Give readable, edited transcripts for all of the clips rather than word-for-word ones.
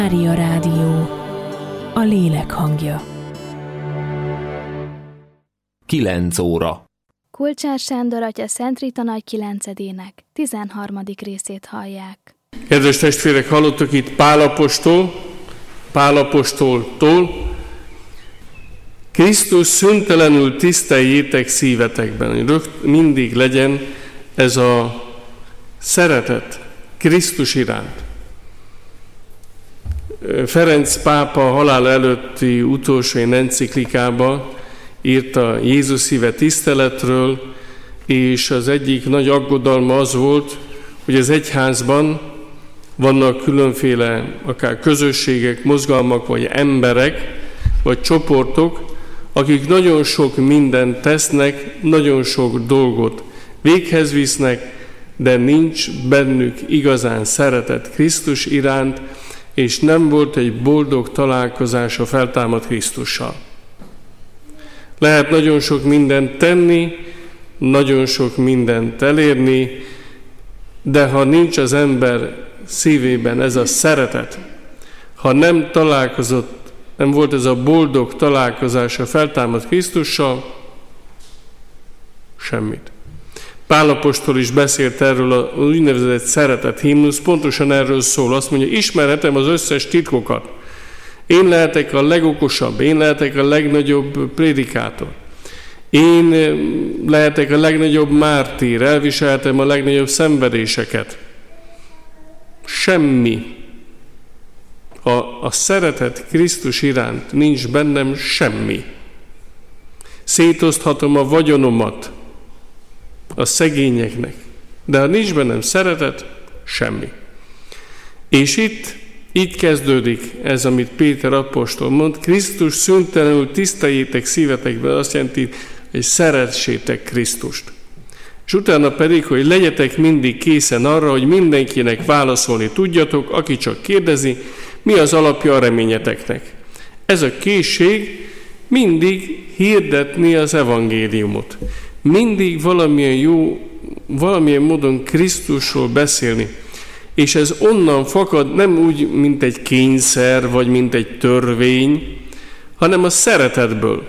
Mária Rádió, a lélek hangja. 9 óra. Kulcsár Sándor atya Szent Rita Nagy Kilencedének 13. részét hallják. Kedves testvérek, hallottuk itt Pál apostoltól, Krisztus szüntelenül tiszteljétek szívetekben, hogy mindig legyen ez a szeretet Krisztus iránt. Ferenc pápa halála előtti utolsó enciklikába írta Jézus szíve tiszteletről, és az egyik nagy aggodalma az volt, hogy az egyházban vannak különféle akár közösségek, mozgalmak, vagy emberek, vagy csoportok, akik nagyon sok mindent tesznek, nagyon sok dolgot véghez visznek, de nincs bennük igazán szeretet Krisztus iránt, és nem volt egy boldog találkozás a feltámadt Krisztussal. Lehet nagyon sok mindent tenni, nagyon sok mindent elérni, de ha nincs az ember szívében ez a szeretet, ha nem volt ez a boldog találkozás a feltámadt Krisztussal, semmit. Pál apostol is beszélt erről az úgynevezett szeretet himnusz, pontosan erről szól. Azt mondja, ismerhetem az összes titkokat. Én lehetek a legokosabb, én lehetek a legnagyobb prédikátor. Én lehetek a legnagyobb mártír, elviselhetem a legnagyobb szenvedéseket. Semmi. A szeretet Krisztus iránt nincs bennem semmi. Szétoszthatom a vagyonomat a szegényeknek, de ha nincs bennem szeretet, semmi. És itt kezdődik ez, amit Péter apostol mond, Krisztus szüntelenül tiszteljétek szívetekben, azt jelenti, hogy szeressétek Krisztust. És utána pedig, hogy legyetek mindig készen arra, hogy mindenkinek válaszolni tudjatok, aki csak kérdezi, mi az alapja a reményeteknek. Ez a készség mindig hirdetni az evangéliumot. Mindig valamilyen módon Krisztusról beszélni. És ez onnan fakad, nem úgy, mint egy kényszer, vagy mint egy törvény, hanem a szeretetből.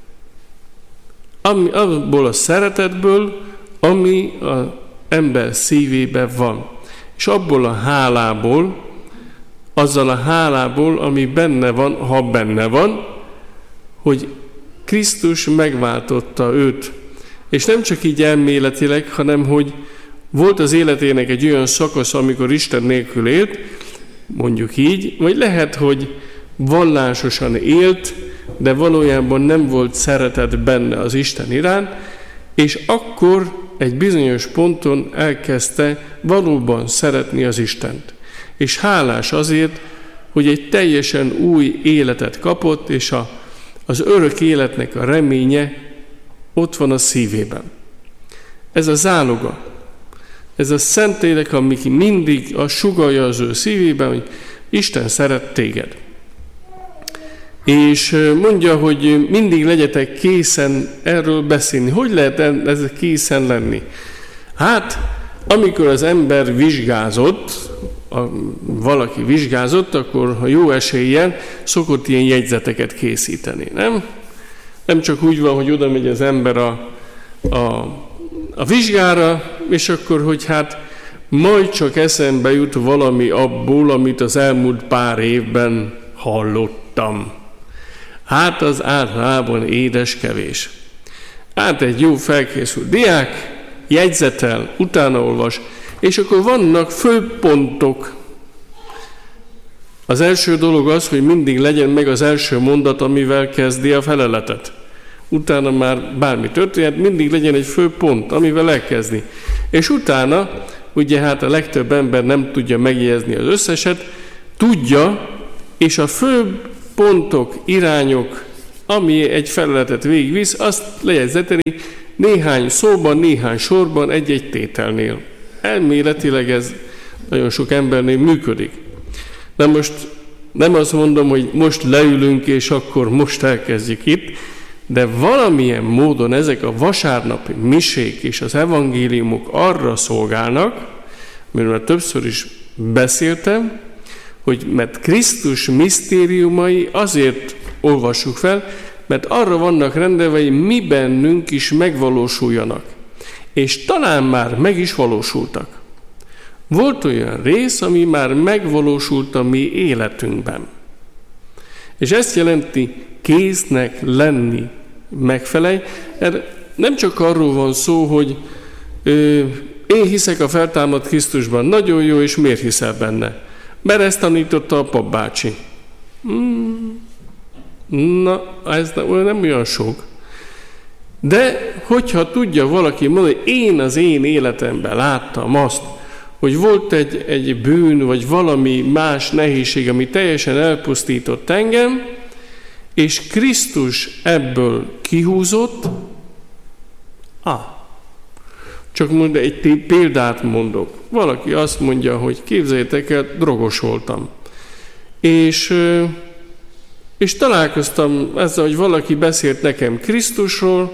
Abból a szeretetből, ami az ember szívében van. És abból a hálából, azzal a hálából, ami benne van, ha benne van, hogy Krisztus megváltotta őt. És nem csak így elméletileg, hanem hogy volt az életének egy olyan szakasz, amikor Isten nélkül élt, mondjuk így, vagy lehet, hogy vallásosan élt, de valójában nem volt szeretet benne az Isten iránt, és akkor egy bizonyos ponton elkezdte valóban szeretni az Istent. És hálás azért, hogy egy teljesen új életet kapott, és az örök életnek a reménye ott van a szívében. Ez a záloga, ez a Szentlélek, ami mindig sugallja az ő szívében, hogy Isten szeret téged. És mondja, hogy mindig legyetek készen erről beszélni. Hogy lehet ez készen lenni? Hát, amikor az ember vizsgázott, valaki vizsgázott, akkor ha jó eséllyel szokott ilyen jegyzeteket készíteni, nem? Nem csak úgy van, hogy oda megy az ember a vizsgára, és akkor, hogy hát majd csak eszembe jut valami abból, amit az elmúlt pár évben hallottam. Hát az általában édes kevés. Hát egy jó felkészült diák jegyzetel, utána olvas, és akkor vannak főpontok. Az első dolog az, hogy mindig legyen meg az első mondat, amivel kezdi a feleletet. Utána már bármi történhet, mindig legyen egy fő pont, amivel elkezdi. És utána, ugye hát a legtöbb ember nem tudja megjegyezni az összeset, tudja, és a fő pontok, irányok, ami egy feleletet végigvisz, azt lejegyzeteli néhány szóban, néhány sorban, egy-egy tételnél. Elméletileg ez nagyon sok embernél működik. Na most nem azt mondom, hogy most leülünk, és akkor most elkezdjük itt, de valamilyen módon ezek a vasárnapi misék és az evangéliumok arra szolgálnak, mert már többször is beszéltem, mert Krisztus misztériumai azért olvassuk fel, mert arra vannak rendelve, hogy mi bennünk is megvalósuljanak. És talán már meg is valósultak. Volt olyan rész, ami már megvalósult a mi életünkben. És ezt jelenti késznek lenni, megfelelj. Nem csak arról van szó, hogy én hiszek a feltámadt Krisztusban, nagyon jó, és miért hiszel benne? Mert ezt tanította a papbácsi. Na, ez nem olyan sok. De hogyha tudja valaki mondani, hogy én az én életemben láttam azt, hogy volt egy bűn, vagy valami más nehézség, ami teljesen elpusztított engem, és Krisztus ebből kihúzott, csak egy példát mondok. Valaki azt mondja, hogy képzeljétek el, drogos voltam. És találkoztam ezzel, hogy valaki beszélt nekem Krisztusról,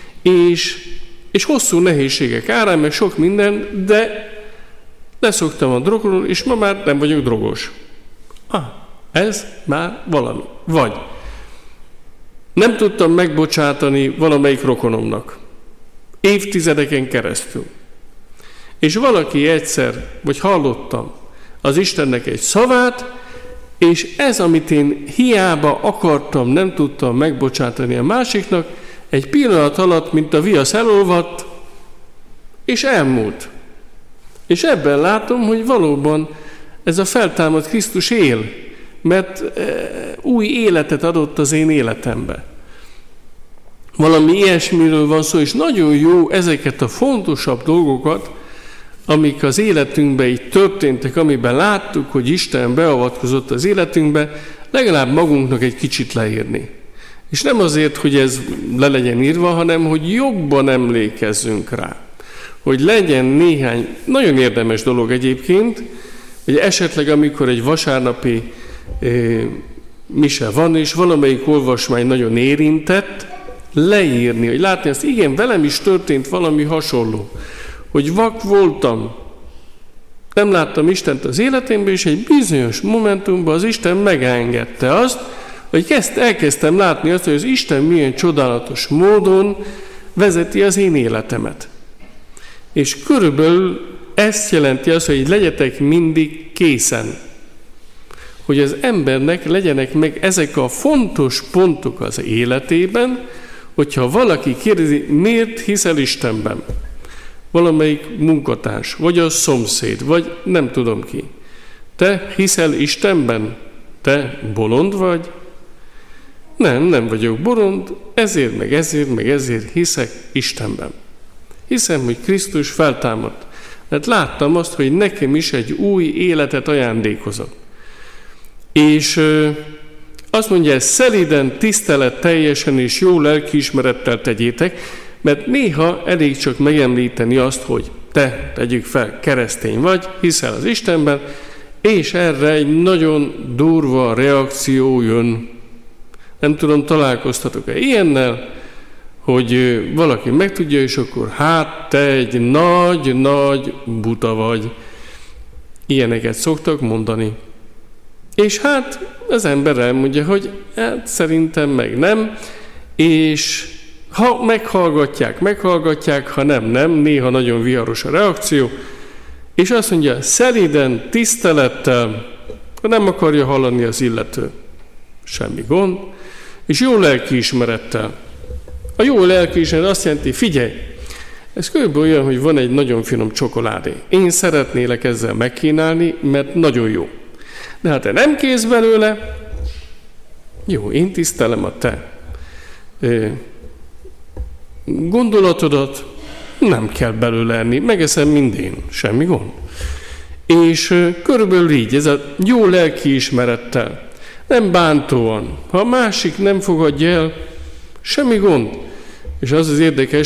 és hosszú nehézségek árán, meg sok minden, de leszoktam a drogról, és ma már nem vagyok drogos. Ez már valami. Vagy nem tudtam megbocsátani valamelyik rokonomnak. Évtizedeken keresztül. És valaki egyszer, vagy hallottam az Istennek egy szavát, és ez, amit én hiába akartam, nem tudtam megbocsátani a másiknak, egy pillanat alatt, mint a viasz elolvadt, és elmúlt. És ebben látom, hogy valóban ez a feltámadt Krisztus él, mert új életet adott az én életembe. Valami ilyesmiről van szó, és nagyon jó ezeket a fontosabb dolgokat, amik az életünkben így történtek, amiben láttuk, hogy Isten beavatkozott az életünkbe, legalább magunknak egy kicsit leírni. És nem azért, hogy ez le legyen írva, hanem hogy jobban emlékezzünk rá. Hogy legyen néhány, nagyon érdemes dolog egyébként, hogy esetleg amikor egy vasárnapi mise van, és valamelyik olvasmány nagyon érintett, leírni, hogy látni azt, igen, velem is történt valami hasonló, hogy vak voltam, nem láttam Istent az életemben, és egy bizonyos momentumban az Isten megengedte azt, hogy elkezdtem látni azt, hogy az Isten milyen csodálatos módon vezeti az én életemet. És körülbelül ezt jelenti azt, hogy legyetek mindig készen. Hogy az embernek legyenek meg ezek a fontos pontok az életében, hogyha valaki kérdezi, miért hiszel Istenben? Valamelyik munkatárs, vagy a szomszéd, vagy nem tudom ki. Te hiszel Istenben? Te bolond vagy? Nem vagyok bolond, ezért hiszek Istenben. Hiszem, hogy Krisztus feltámadt. Mert láttam azt, hogy nekem is egy új életet ajándékozott. És azt mondja, ezt szelíden, tiszteletteljesen és jó lelkiismerettel tegyétek, mert néha elég csak megemlíteni azt, hogy te, tegyük fel, keresztény vagy, hiszel az Istenben, és erre egy nagyon durva reakció jön. Nem tudom, találkoztatok-e ilyennel, hogy valaki megtudja, és akkor te egy nagy buta vagy. Ilyeneket szoktak mondani. És az ember elmondja, hogy szerintem meg nem, és ha meghallgatják, ha nem, néha nagyon viharos a reakció, és azt mondja, szelíden, tisztelettel, ha nem akarja hallani az illető, semmi gond, és jó lelkiismerettel. A jó lelkiismeret azt jelenti, figyelj, ez körülbelül olyan, hogy van egy nagyon finom csokoládé. Én szeretnélek ezzel megkínálni, mert nagyon jó. De ha te nem kész belőle, jó, én tisztelem a te gondolatodat, nem kell belőle enni, megeszem mindén, semmi gond. És körülbelül így, ez a jó lelkiismerettel, nem bántóan, ha a másik nem fogadja el, semmi gond. És az érdekes,